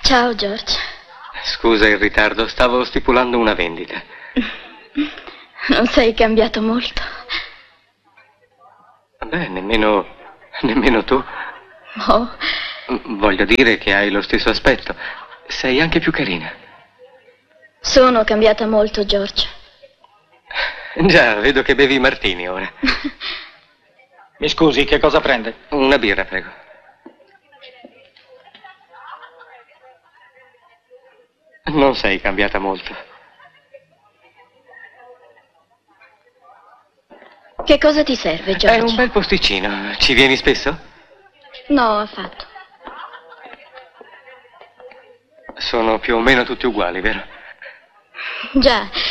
Ciao, George. Scusa il ritardo, stavo stipulando una vendita. Non sei cambiato molto. Beh, nemmeno tu. Oh. Voglio dire che hai lo stesso aspetto. Sei anche più carina. Sono cambiata molto, George. Già, vedo che bevi martini ora. Mi scusi, che cosa prende? Una birra, prego. Non sei cambiata molto. Che cosa ti serve, George? È un bel posticino. Ci vieni spesso? No, affatto. Sono più o meno tutti uguali, vero? Già,